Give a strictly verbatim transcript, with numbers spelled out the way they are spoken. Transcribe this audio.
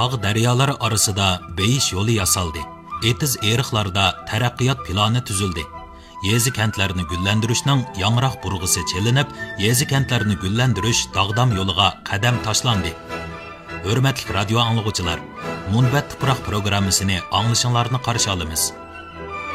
tog' daryolar orasida beyish yo'li yasaldi. Etiz eriqlarda taraqqiyot plani tuzildi. Yezi kentlarni gullantirishning yangroq burg'isi chelinib, yezi kentlarni gullantirish dog'dam yo'liga qadam tashlandi. Hurmatli radio anglag'uchilar, Munbat tuproq programmasini anglashinglarni qarshi olamiz.